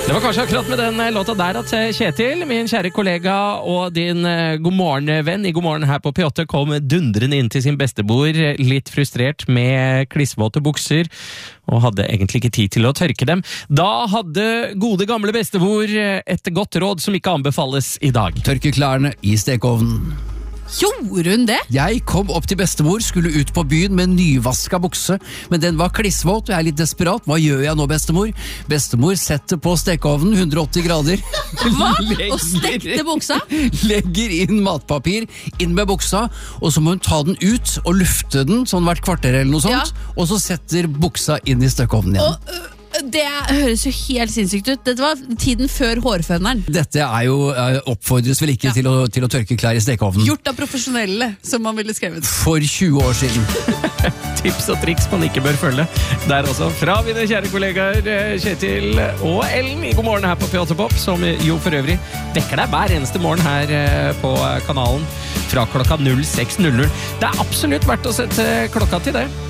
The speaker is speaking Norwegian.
Det var kanskje akkurat med den låta der at Kjetil, min kjære kollega og din god morgen-venn i God morgen her på P8, kom dundrende inn til sin bestemor, litt frustrert med klissvåte bukser, og hadde egentlig ikke tid til å tørke dem. Da hadde gode gamle bestemor et godt råd som ikke anbefales i dag. Tørke klærne i stekeovnen. Gjorde hun det? Jeg kom opp til bestemor, skulle ut på byen med en nyvaska bukse, men den var klissvåt, og jeg er litt desperat. Hva gjør jeg nå, bestemor? Bestemor setter på stekeovnen, 180 grader. Hva? Og stekte buksa? Legger inn matpapir, inn med buksa, og så må hun ta den ut og lufte den, sånn hvert kvarter eller noe sånt, og så setter buksa inn i stekeovnen igjen. Det høres jo helt sinnssykt ut. Dette var tiden før hårføneren. Dette er jo, oppfordres vel ikke til å tørke klær i stekeovnen. Gjort av profesjonelle, som man ville skrevet. For 20 år siden. Tips og triks man ikke bør følge. Der også fra mine kjære kollegaer Kjetil og Ellen i God morgen her på P8 Pop, som jo for øvrig vekker deg hver eneste morgen her på kanalen fra klokka 06:00. Det er absolutt verdt å sette klokka til det.